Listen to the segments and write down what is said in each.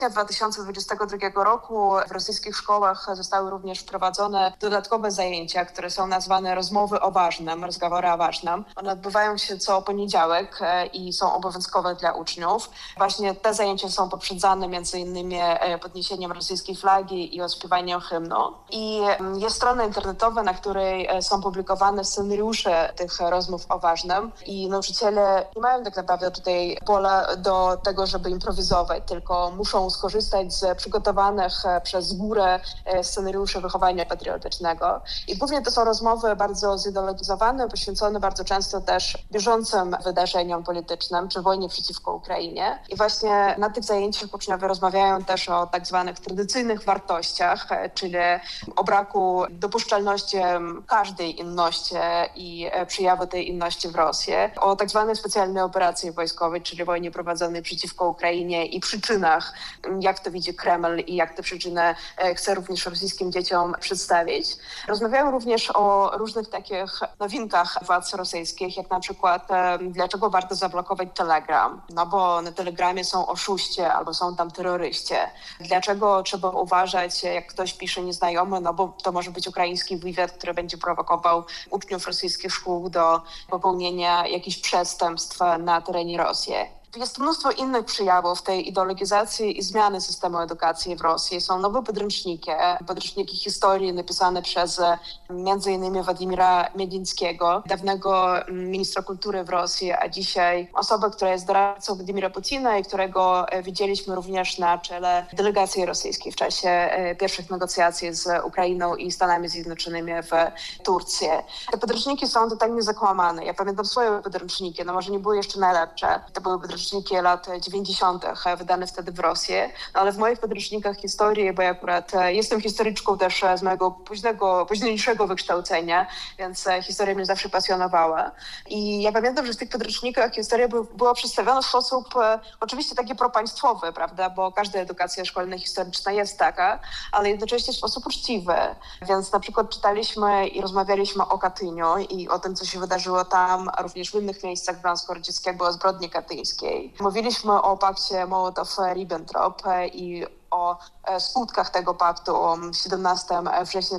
2022 roku w rosyjskich szkołach zostały również wprowadzone dodatkowe zajęcia, które są nazwane rozmowy o ważnym, rozmowy o ważnym. One odbywają się co poniedziałek i są obowiązkowe dla uczniów. Właśnie te zajęcia są poprzedzane między innymi podniesieniem rosyjskiej flagi i odśpiewaniem hymnu. I jest strona internetowa, na której są publikowane scenariusze tych rozmów o ważnym i nauczyciele nie mają tak naprawdę tutaj pola do tego, żeby improwizować, tylko muszą skorzystać z przygotowanych przez górę scenariuszy wychowania patriotycznego. I głównie to są rozmowy bardzo zideologizowane, poświęcone bardzo często też bieżącym wydarzeniom politycznym, czy wojnie przeciwko Ukrainie. I właśnie na tych zajęciach uczniowie rozmawiają też o tak zwanych tradycyjnych wartościach, czyli o braku dopuszczalności każdej inności i przejawu tej inności w Rosji, o tak zwanej specjalnej operacji wojskowej, czyli wojnie prowadzonej przeciwko Ukrainie i przyczynach, jak to widzi Kreml i jak te przyczyny chce również rosyjskim dzieciom przedstawić. Rozmawiają również o różnych takich nowinkach władz rosyjskich, jak na przykład dlaczego warto zablokować Telegram, no bo na Telegramie są oszuści albo są tam terroryści. Dlaczego trzeba uważać, jak ktoś pisze nieznajomy, no bo to może być ukraiński wywiad, który będzie prowokował uczniów rosyjskich szkół do popełnienia jakichś przestępstw na terenie Rosji. Jest mnóstwo innych przejawów tej ideologizacji i zmiany systemu edukacji w Rosji. Są nowe podręczniki historii napisane przez między innymi Władimira Miedzińskiego, dawnego ministra kultury w Rosji, a dzisiaj osobę, która jest doradcą Władimira Putina i którego widzieliśmy również na czele delegacji rosyjskiej w czasie pierwszych negocjacji z Ukrainą i Stanami Zjednoczonymi w Turcji. Te podręczniki są totalnie zakłamane. Ja pamiętam swoje podręczniki, no może nie były jeszcze najlepsze. To były podręczniki lat 90. wydane wtedy w Rosji, ale w moich podręcznikach historii, bo ja akurat jestem historyczką też z mojego późniejszego wykształcenia, więc historia mnie zawsze pasjonowała. I ja pamiętam, że w tych podręcznikach historia była przedstawiona w sposób oczywiście taki propaństwowy, prawda, bo każda edukacja szkolna historyczna jest taka, ale jednocześnie w sposób uczciwy. Więc na przykład czytaliśmy i rozmawialiśmy o Katyniu i o tym, co się wydarzyło tam, a również w innych miejscach Związku Radzieckiego, o zbrodni katyńskiej. Mówiliśmy o pakcie Mołotow-Ribbentrop i o skutkach tego paktu, o 17 września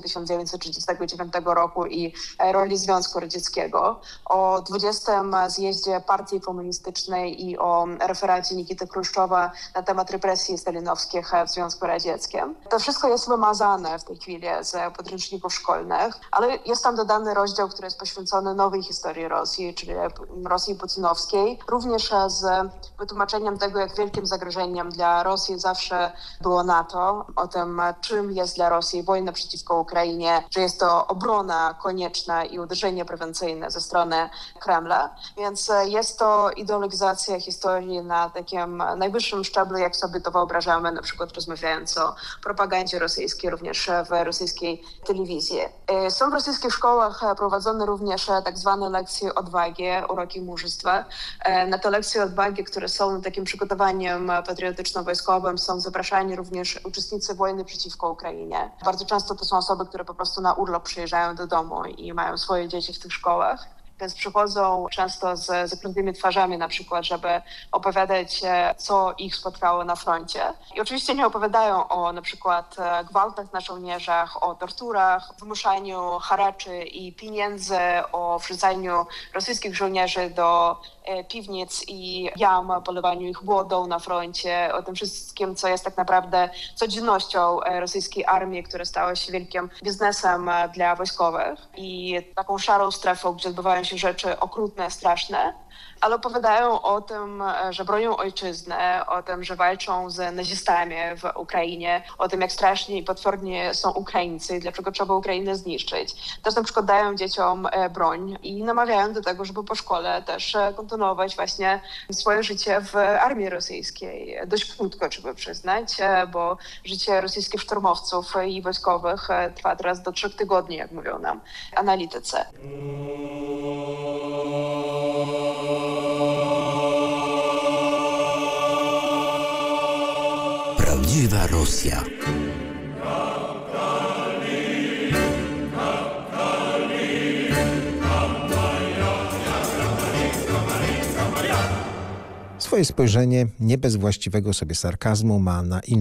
1939 roku i roli Związku Radzieckiego, o 20. zjeździe Partii Komunistycznej i o referacie Nikity Chruszczowa na temat represji stalinowskich w Związku Radzieckim. To wszystko jest wymazane w tej chwili z podręczników szkolnych, ale jest tam dodany rozdział, który jest poświęcony nowej historii Rosji, czyli Rosji putinowskiej, również z wytłumaczeniem tego, jak wielkim zagrożeniem dla Rosji zawsze było NATO, o tym, czym jest dla Rosji wojna przeciwko Ukrainie, że jest to obrona konieczna i uderzenie prewencyjne ze strony Kremla. Więc jest to ideologizacja historii na takim najwyższym szczeblu, jak sobie to wyobrażamy, na przykład rozmawiając o propagandzie rosyjskiej, również w rosyjskiej telewizji. Są w rosyjskich szkołach prowadzone również tak zwane lekcje odwagi, uroki mужества. Na te lekcje odwagi, które są takim przygotowaniem patriotyczno-wojskowym, są zapraszani również uczestnicy wojny przeciwko Ukrainie. Bardzo często to są osoby, które po prostu na urlop przyjeżdżają do domu i mają swoje dzieci w tych szkołach. Więc przychodzą często z zaklętymi twarzami na przykład, żeby opowiadać, co ich spotkało na froncie. I oczywiście nie opowiadają o na przykład gwałtach na żołnierzach, o torturach, wymuszaniu haraczy i pieniędzy, o wrzucaniu rosyjskich żołnierzy do piwnic i jam, polewaniu ich wodą na froncie, o tym wszystkim, co jest tak naprawdę codziennością rosyjskiej armii, która stała się wielkim biznesem dla wojskowych i taką szarą strefą, gdzie odbywają się rzeczy okrutne, straszne, ale opowiadają o tym, że bronią ojczyzny, o tym, że walczą z nazistami w Ukrainie, o tym, jak strasznie i potwornie są Ukraińcy i dlaczego trzeba Ukrainę zniszczyć. Też na przykład dają dzieciom broń i namawiają do tego, żeby po szkole też kontynuować właśnie swoje życie w armii rosyjskiej. Dość krótko, trzeba przyznać, bo życie rosyjskich szturmowców i wojskowych trwa teraz do 3 tygodni, jak mówią nam analitycy. Prawdziwa Rosja. Swoje spojrzenie nie bez właściwego sobie sarkazmu ma na